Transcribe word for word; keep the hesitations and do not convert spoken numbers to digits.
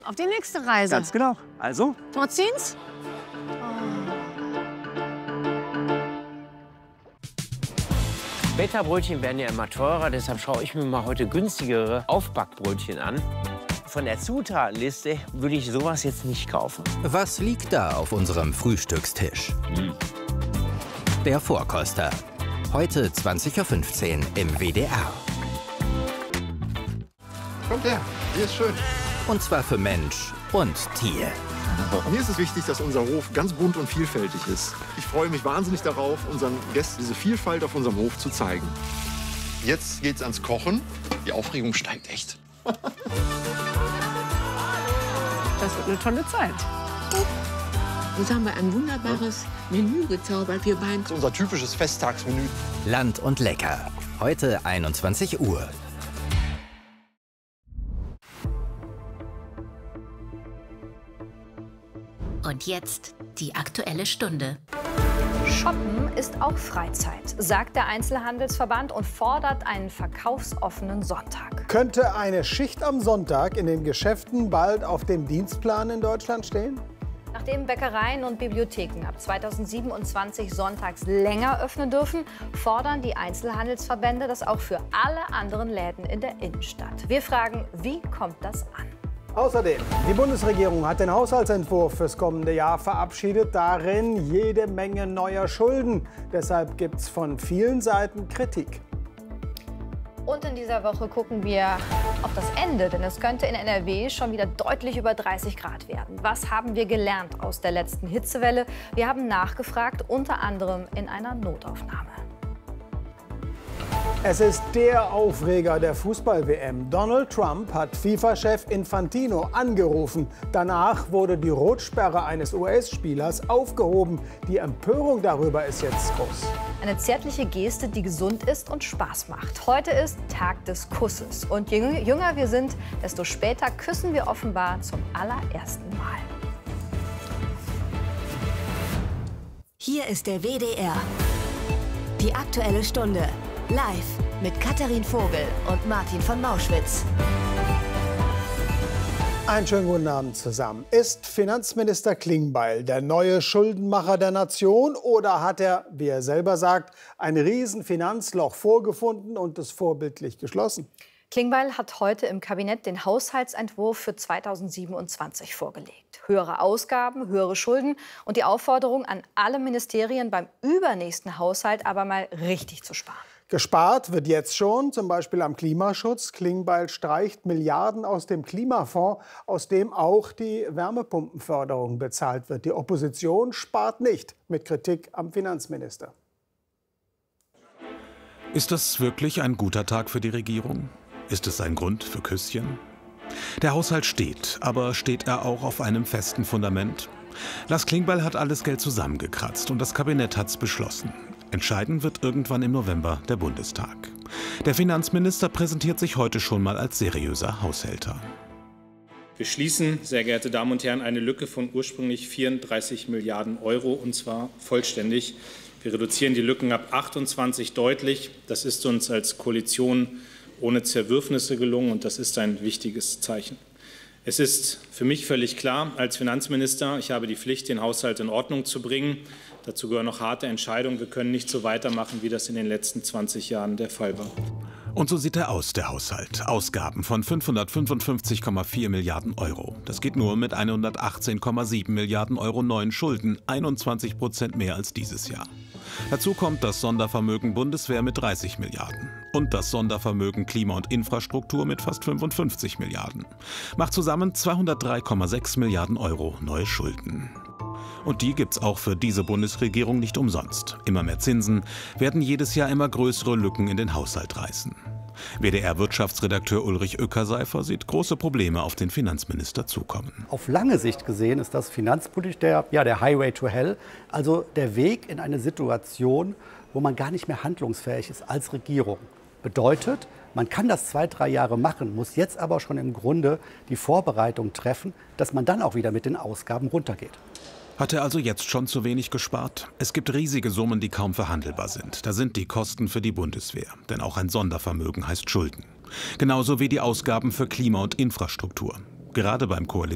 Auf die nächste Reise. Ganz genau. Also? Vorziehens? Beta-Brötchen werden ja immer teurer, deshalb schaue ich mir mal heute günstigere Aufbackbrötchen an. Von der Zutatenliste würde ich sowas jetzt nicht kaufen. Was liegt da auf unserem Frühstückstisch? Hm. Der Vorkoster. Heute zwanzig Uhr fünfzehn im W D R. Kommt her, hier ist schön. Und zwar für Mensch und Tier. Mir ist es wichtig, dass unser Hof ganz bunt und vielfältig ist. Ich freue mich wahnsinnig darauf, unseren Gästen diese Vielfalt auf unserem Hof zu zeigen. Jetzt geht's ans Kochen. Die Aufregung steigt echt. Das wird eine tolle Zeit. Jetzt haben wir ein wunderbares Menü gezaubert, wir beiden. Das ist unser typisches Festtagsmenü. Land und lecker. Heute einundzwanzig Uhr. Und jetzt die Aktuelle Stunde. Shoppen ist auch Freizeit, sagt der Einzelhandelsverband und fordert einen verkaufsoffenen Sonntag. Könnte eine Schicht am Sonntag in den Geschäften bald auf dem Dienstplan in Deutschland stehen? Nachdem Bäckereien und Bibliotheken ab zweitausendsiebenundzwanzig sonntags länger öffnen dürfen, fordern die Einzelhandelsverbände das auch für alle anderen Läden in der Innenstadt. Wir fragen, wie kommt das an? Außerdem, die Bundesregierung hat den Haushaltsentwurf fürs kommende Jahr verabschiedet. Darin jede Menge neuer Schulden. Deshalb gibt es von vielen Seiten Kritik. Und in dieser Woche gucken wir auf das Ende, denn es könnte in N R W schon wieder deutlich über dreißig Grad werden. Was haben wir gelernt aus der letzten Hitzewelle? Wir haben nachgefragt, unter anderem in einer Notaufnahme. Es ist der Aufreger der Fußball-W M. Donald Trump hat FIFA-Chef Infantino angerufen. Danach wurde die Rotsperre eines U S-Spielers aufgehoben. Die Empörung darüber ist jetzt groß. Eine zärtliche Geste, die gesund ist und Spaß macht. Heute ist Tag des Kusses. Und je jünger wir sind, desto später küssen wir offenbar zum allerersten Mal. Hier ist der W D R. Die Aktuelle Stunde. Live mit Katharin Vogel und Martin von Mauschwitz. Einen schönen guten Abend zusammen. Ist Finanzminister Klingbeil der neue Schuldenmacher der Nation oder hat er, wie er selber sagt, ein Riesenfinanzloch vorgefunden und es vorbildlich geschlossen? Klingbeil hat heute im Kabinett den Haushaltsentwurf für zweitausendsiebenundzwanzig vorgelegt. Höhere Ausgaben, höhere Schulden und die Aufforderung an alle Ministerien beim übernächsten Haushalt aber mal richtig zu sparen. Gespart wird jetzt schon, zum Beispiel am Klimaschutz. Klingbeil streicht Milliarden aus dem Klimafonds, aus dem auch die Wärmepumpenförderung bezahlt wird. Die Opposition spart nicht, mit Kritik am Finanzminister. Ist das wirklich ein guter Tag für die Regierung? Ist es ein Grund für Küsschen? Der Haushalt steht, aber steht er auch auf einem festen Fundament? Lars Klingbeil hat alles Geld zusammengekratzt und das Kabinett hat's beschlossen. Entscheiden wird irgendwann im November der Bundestag. Der Finanzminister präsentiert sich heute schon mal als seriöser Haushälter. Wir schließen, sehr geehrte Damen und Herren, eine Lücke von ursprünglich vierunddreißig Milliarden Euro, und zwar vollständig. Wir reduzieren die Lücken ab achtundzwanzig deutlich. Das ist uns als Koalition ohne Zerwürfnisse gelungen, und das ist ein wichtiges Zeichen. Es ist für mich völlig klar, als Finanzminister, ich habe die Pflicht, den Haushalt in Ordnung zu bringen. Dazu gehören noch harte Entscheidungen. Wir können nicht so weitermachen, wie das in den letzten zwanzig Jahren der Fall war. Und so sieht er aus, der Haushalt. Ausgaben von fünfhundertfünfundfünfzig Komma vier Milliarden Euro. Das geht nur mit hundertachtzehn Komma sieben Milliarden Euro neuen Schulden, einundzwanzig Prozent mehr als dieses Jahr. Dazu kommt das Sondervermögen Bundeswehr mit dreißig Milliarden und das Sondervermögen Klima und Infrastruktur mit fast fünfundfünfzig Milliarden. Macht zusammen zweihundertdrei Komma sechs Milliarden Euro neue Schulden. Und die gibt's auch für diese Bundesregierung nicht umsonst. Immer mehr Zinsen werden jedes Jahr immer größere Lücken in den Haushalt reißen. W D R-Wirtschaftsredakteur Ulrich Ueckerseifer sieht große Probleme auf den Finanzminister zukommen. Auf lange Sicht gesehen ist das finanzpolitisch der, ja, der Highway to Hell, also der Weg in eine Situation, wo man gar nicht mehr handlungsfähig ist als Regierung. Bedeutet, man kann das zwei, drei Jahre machen, muss jetzt aber schon im Grunde die Vorbereitung treffen, dass man dann auch wieder mit den Ausgaben runtergeht. Hat er also jetzt schon zu wenig gespart? Es gibt riesige Summen, die kaum verhandelbar sind. Da sind die Kosten für die Bundeswehr. Denn auch ein Sondervermögen heißt Schulden. Genauso wie die Ausgaben für Klima und Infrastruktur. Gerade beim Koalitionsvertrag